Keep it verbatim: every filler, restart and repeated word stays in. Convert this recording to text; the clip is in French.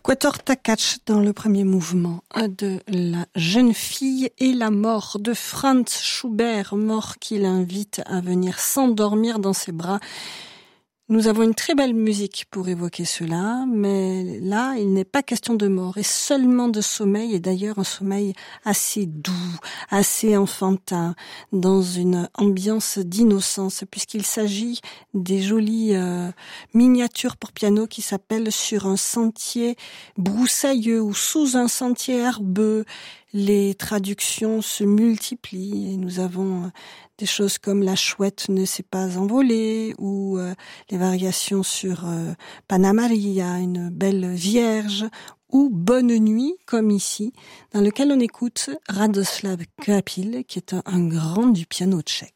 Quatuor Takács dans le premier mouvement de La jeune fille et la mort de Franz Schubert, mort qui l'invite à venir s'endormir dans ses bras. Nous avons une très belle musique pour évoquer cela, mais là, il n'est pas question de mort, et seulement de sommeil, et d'ailleurs un sommeil assez doux, assez enfantin, dans une ambiance d'innocence, puisqu'il s'agit des jolies euh, miniatures pour piano qui s'appellent Sur un sentier broussailleux ou Sous un sentier herbeux. Les traductions se multiplient et nous avons des choses comme La chouette ne s'est pas envolée ou euh, les variations sur euh, Panna Maria, une belle vierge, ou Bonne nuit, comme ici, dans lequel on écoute Radoslav Kapil, qui est un, un grand du piano tchèque.